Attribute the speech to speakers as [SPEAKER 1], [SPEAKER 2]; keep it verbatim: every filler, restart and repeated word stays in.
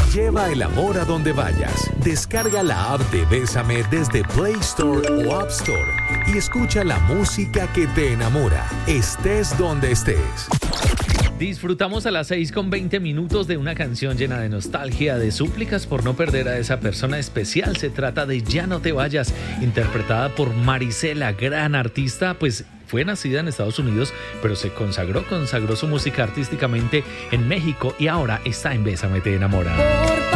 [SPEAKER 1] Lleva el amor a donde vayas. Descarga la app de Bésame desde Play Store o App Store y escucha la música que te enamora, estés donde estés.
[SPEAKER 2] Disfrutamos a las seis con veinte minutos de una canción llena de nostalgia, de súplicas por no perder a esa persona especial. Se trata de Ya no te vayas, interpretada por Marisela, gran artista, pues fue nacida en Estados Unidos, pero se consagró, consagró su música artísticamente en México y ahora está en Bésame te enamora.